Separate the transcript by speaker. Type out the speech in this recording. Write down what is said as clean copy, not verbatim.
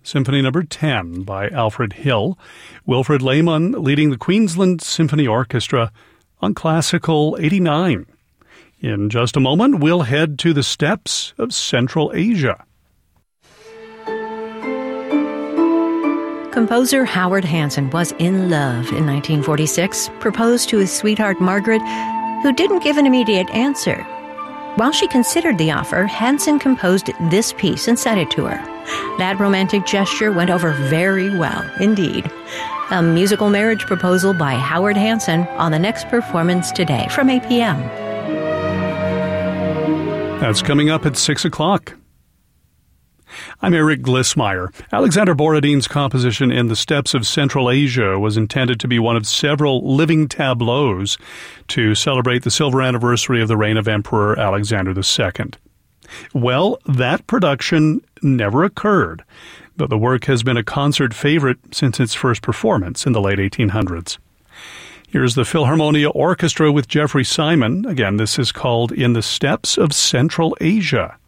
Speaker 1: Symphony No. 10 by Alfred Hill, Wilfred Lehman leading the Queensland Symphony Orchestra on Classical 89. In just a moment, we'll head to the steppes of Central Asia.
Speaker 2: Composer Howard Hanson was in love in 1946, proposed to his sweetheart Margaret, who didn't give an immediate answer. While she considered the offer, Hanson composed this piece and sent it to her. That romantic gesture went over very well indeed. A musical marriage proposal by Howard Hanson on the next performance today from APM.
Speaker 1: That's coming up at 6 o'clock. I'm Eric Glissmeyer. Alexander Borodin's composition In the Steppes of Central Asia was intended to be one of several living tableaus to celebrate the silver anniversary of the reign of Emperor Alexander II. Well, that production never occurred, but the work has been a concert favorite since its first performance in the late 1800s. Here's the Philharmonia Orchestra with Jeffrey Simon. Again, this is called In the Steppes of Central Asia.